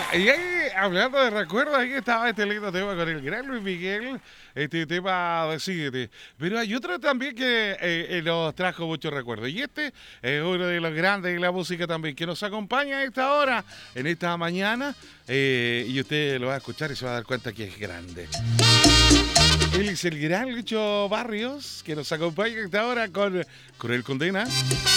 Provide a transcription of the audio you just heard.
Y ahí, hablando de recuerdos, ahí estaba este lindo tema con el gran Luis Miguel, este tema de Síguete. Pero hay otro también que nos trajo muchos recuerdos. Y este es uno de los grandes de la música también, que nos acompaña a esta hora, en esta mañana. Y usted lo va a escuchar y se va a dar cuenta que es grande. Él es el gran Lucho Barrios, que nos acompaña a esta hora con Cruel Condena.